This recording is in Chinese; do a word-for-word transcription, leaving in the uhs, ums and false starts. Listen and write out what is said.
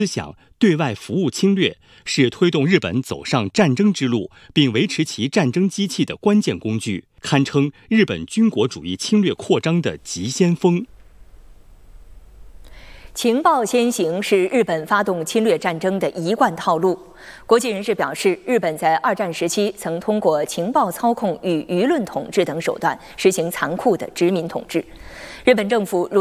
思想对外服务侵略，是推动日本走上战争之路并维持其战争机器的关键工具，堪称日本军国主义侵略扩张的急先锋。 情报先行是日本发动侵略战争的一贯套路。国际人士表示，日本在二战时期曾通过情报操控与舆论统治等手段，实行残酷的殖民统治。日本政府如